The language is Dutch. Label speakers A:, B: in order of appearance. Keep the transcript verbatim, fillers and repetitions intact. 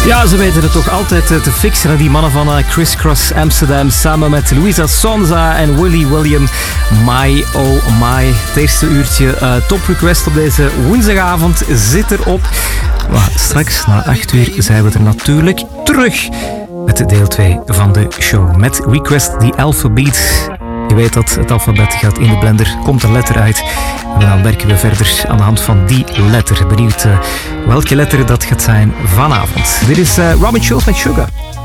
A: Ja, ze weten het toch altijd te fixen, die mannen van Criss Cross Amsterdam samen met Louisa Sonza en Willy William. My oh my. Het eerste uurtje uh, Top Request op deze woensdagavond zit erop. Maar straks na acht uur zijn we er natuurlijk terug met deel twee van de show. Met Request the Alphabet. Je weet dat het alfabet gaat in de blender, komt een letter uit. En dan werken we verder aan de hand van die letter. Benieuwd uh, welke letter dat gaat zijn vanavond. Dit is uh, Robin Schulz met Sugar.